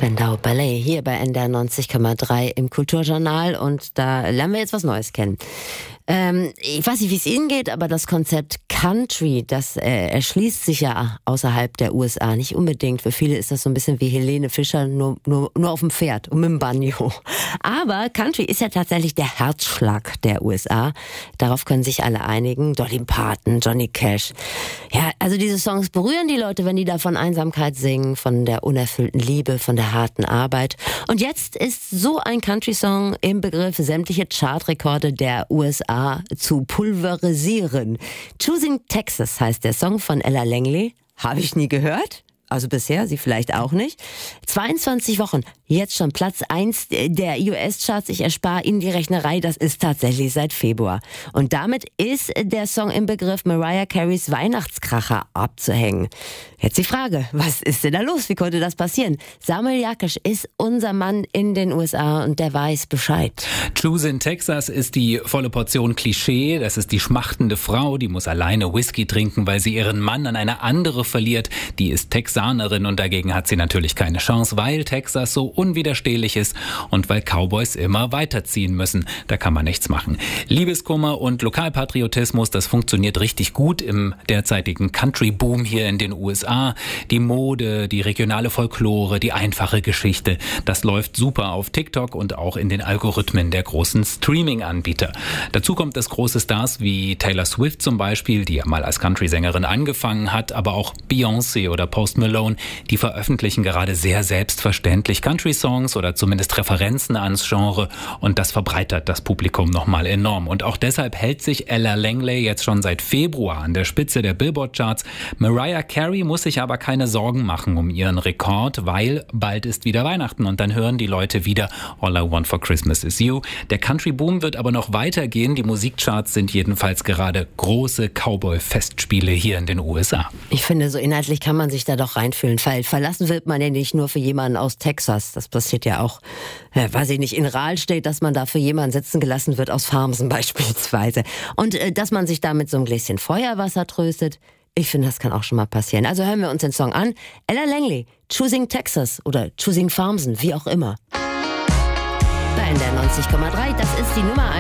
Spandau Ballet hier bei NDR 90,3 im Kulturjournal und da lernen wir jetzt was Neues kennen. Ich weiß nicht, wie es Ihnen geht, aber das Konzept Country, das erschließt sich ja außerhalb der USA nicht unbedingt. Für viele ist das so ein bisschen wie Helene Fischer, nur auf dem Pferd und mit dem Banjo. Aber Country ist ja tatsächlich der Herzschlag der USA. Darauf können sich alle einigen. Dolly Parton, Johnny Cash. Ja, also diese Songs berühren die Leute, wenn die da von Einsamkeit singen, von der unerfüllten Liebe, von der harten Arbeit. Und jetzt ist so ein Country-Song im Begriff, sämtliche Chartrekorde der USA zu pulverisieren. Choosing Texas heißt der Song von Ella Langley. Habe ich nie gehört. Also bisher, Sie vielleicht auch nicht. 22 Wochen, jetzt schon Platz 1 der US-Charts. Ich erspare Ihnen die Rechnerei, das ist tatsächlich seit Februar. Und damit ist der Song im Begriff, Mariah Careys Weihnachtskracher abzuhängen. Jetzt die Frage, was ist denn da los? Wie konnte das passieren? Samuel Jakisch ist unser Mann in den USA und der weiß Bescheid. Choosing Texas ist die volle Portion Klischee. Das ist die schmachtende Frau, die muss alleine Whisky trinken, weil sie ihren Mann an eine andere verliert. Die ist Texanerin und dagegen hat sie natürlich keine Chance, weil Texas so unwiderstehlich ist und weil Cowboys immer weiterziehen müssen. Da kann man nichts machen. Liebeskummer und Lokalpatriotismus, das funktioniert richtig gut im derzeitigen Country-Boom hier in den USA. Die Mode, die regionale Folklore, die einfache Geschichte, das läuft super auf TikTok und auch in den Algorithmen der großen Streaming-Anbieter. Dazu kommt es große Stars wie Taylor Swift zum Beispiel, die ja mal als Country-Sängerin angefangen hat, aber auch Beyoncé oder Post Malone, die veröffentlichen gerade sehr selbstverständlich Country-Songs oder zumindest Referenzen ans Genre und das verbreitert das Publikum nochmal enorm. Und auch deshalb hält sich Ella Langley jetzt schon seit Februar an der Spitze der Billboard-Charts. Mariah Carey muss sich aber keine Sorgen machen um ihren Rekord, weil bald ist wieder Weihnachten und dann hören die Leute wieder All I Want for Christmas is You. Der Country-Boom wird aber noch weitergehen. Die Musikcharts sind jedenfalls gerade große Cowboy-Festspiele hier in den USA. Ich finde, so inhaltlich kann man sich da doch reinfühlen. Verlassen wird man ja nicht nur für jemanden aus Texas. Das passiert ja auch, weiß ich nicht, in Rahlstedt, dass man da für jemanden sitzen gelassen wird aus Farmsen beispielsweise. Und dass man sich da mit so einem Gläschen Feuerwasser tröstet. Ich finde, das kann auch schon mal passieren. Also hören wir uns den Song an. Ella Langley, Choosing Texas oder Choosing Farmsen, wie auch immer. Bei NDR 90,3, das ist die Nummer 1.